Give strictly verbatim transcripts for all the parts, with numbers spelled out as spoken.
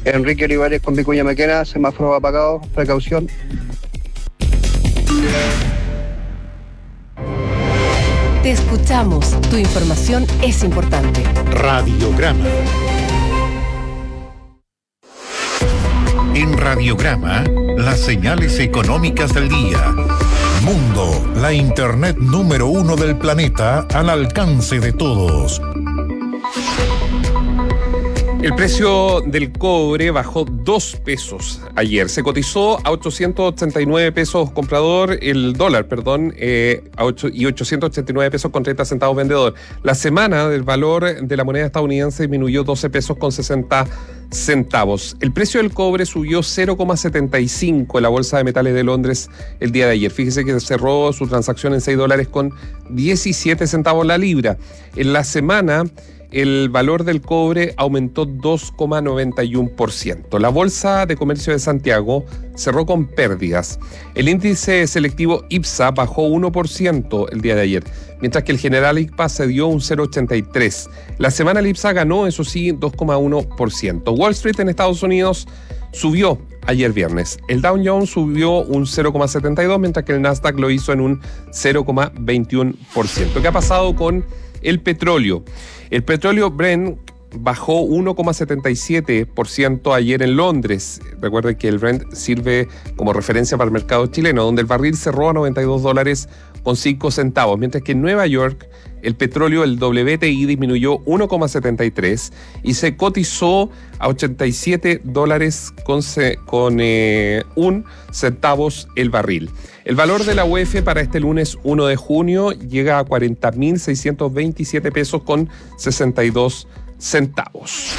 Enrique Olivares con Vicuña Maquena, semáforo apagado, precaución. Te escuchamos, tu información es importante. Radiograma. En Radiograma, las señales económicas del día. Mundo, la internet número uno del planeta al alcance de todos. El precio del cobre bajó dos pesos ayer. Se cotizó a ochocientos ochenta y nueve pesos comprador, el dólar, perdón, eh, a ocho, y ochocientos ochenta y nueve pesos con treinta centavos vendedor. La semana del valor de la moneda estadounidense disminuyó doce pesos con sesenta centavos. El precio del cobre subió cero coma setenta y cinco en la Bolsa de Metales de Londres el día de ayer. Fíjese que cerró su transacción en seis dólares con diecisiete centavos la libra. En la semana, el valor del cobre aumentó dos coma noventa y uno por ciento. La Bolsa de Comercio de Santiago cerró con pérdidas. El índice selectivo IPSA bajó uno por ciento el día de ayer, mientras que el general I C P A cedió un cero coma ochenta y tres. La semana el IPSA ganó, eso sí, dos coma uno por ciento. Wall Street en Estados Unidos subió ayer viernes. El Dow Jones subió un cero coma setenta y dos, mientras que el Nasdaq lo hizo en un cero coma veintiuno por ciento. ¿Qué ha pasado con el petróleo? El petróleo Brent bajó uno coma setenta y siete por ciento ayer en Londres. Recuerden que el Brent sirve como referencia para el mercado chileno, donde el barril cerró a noventa y dos dólares con cinco centavos, mientras que en Nueva York el petróleo, el W T I, disminuyó uno coma setenta y tres y se cotizó a ochenta y siete dólares con, con eh, un centavos el barril. El valor de la U E F para este lunes uno de junio llega a cuarenta mil seiscientos veintisiete pesos con sesenta y dos centavos.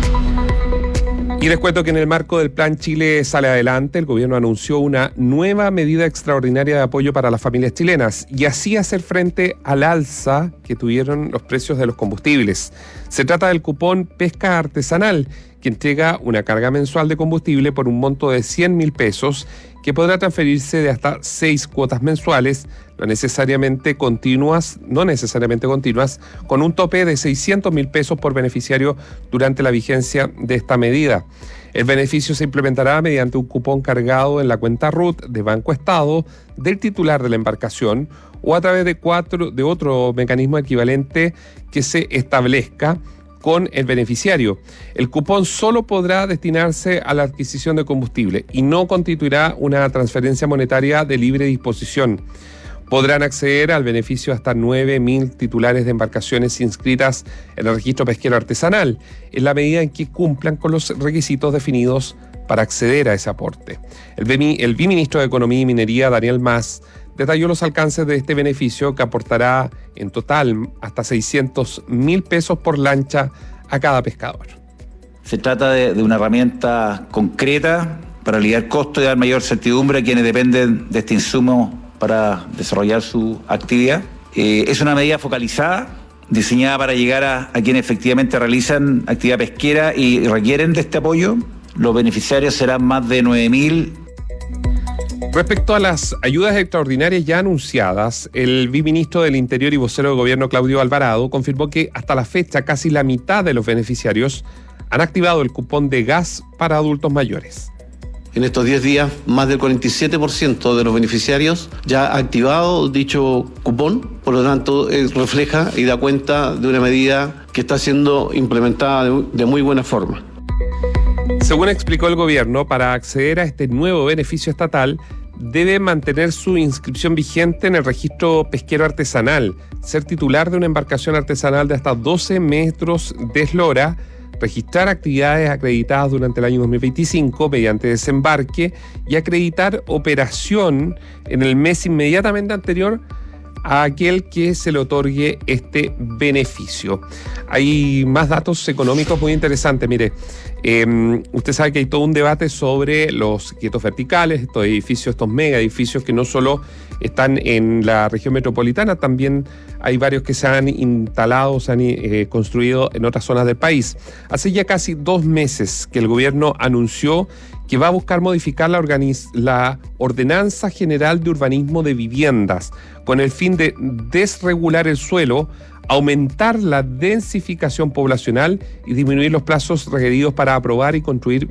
Y les cuento que en el marco del Plan Chile Sale Adelante, el gobierno anunció una nueva medida extraordinaria de apoyo para las familias chilenas y así hacer frente al alza que tuvieron los precios de los combustibles. Se trata del cupón Pesca Artesanal, que entrega una carga mensual de combustible por un monto de cien mil pesos, que podrá transferirse de hasta seis cuotas mensuales, no necesariamente continuas, no necesariamente continuas, con un tope de seiscientos mil pesos por beneficiario durante la vigencia de esta medida. El beneficio se implementará mediante un cupón cargado en la cuenta R U T de Banco Estado del titular de la embarcación o a través de, cuatro, de otro mecanismo equivalente que se establezca con el beneficiario. El cupón solo podrá destinarse a la adquisición de combustible y no constituirá una transferencia monetaria de libre disposición. Podrán acceder al beneficio hasta nueve mil titulares de embarcaciones inscritas en el registro pesquero artesanal, en la medida en que cumplan con los requisitos definidos para acceder a ese aporte. El, el viceministro de Economía y Minería, Daniel Mas, detalló los alcances de este beneficio, que aportará en total hasta seiscientos mil pesos por lancha a cada pescador. Se trata de, de una herramienta concreta para aliviar costos y dar mayor certidumbre a quienes dependen de este insumo para desarrollar su actividad. Eh, es una medida focalizada, diseñada para llegar a, a quienes efectivamente realizan actividad pesquera y requieren de este apoyo. Los beneficiarios serán más de nueve mil. Respecto a las ayudas extraordinarias ya anunciadas, el viceministro del Interior y vocero del gobierno, Claudio Alvarado, confirmó que hasta la fecha casi la mitad de los beneficiarios han activado el cupón de gas para adultos mayores. En estos diez días, más del cuarenta y siete por ciento de los beneficiarios ya ha activado dicho cupón, por lo tanto eh, refleja y da cuenta de una medida que está siendo implementada de, de muy buena forma. Según explicó el gobierno, para acceder a este nuevo beneficio estatal, debe mantener su inscripción vigente en el registro pesquero artesanal, ser titular de una embarcación artesanal de hasta doce metros de eslora, registrar actividades acreditadas durante el año dos mil veinticinco mediante desembarque y acreditar operación en el mes inmediatamente anterior a aquel que se le otorgue este beneficio. Hay más datos económicos muy interesantes. Mire, eh, usted sabe que hay todo un debate sobre los quietos verticales, estos edificios, estos mega edificios que no solo están en la región metropolitana, también hay varios que se han instalado, se han eh, construido en otras zonas del país. Hace ya casi dos meses que el gobierno anunció que va a buscar modificar la, organiz- la Ordenanza General de Urbanismo de Viviendas con el fin de desregular el suelo, aumentar la densificación poblacional y disminuir los plazos requeridos para aprobar y construir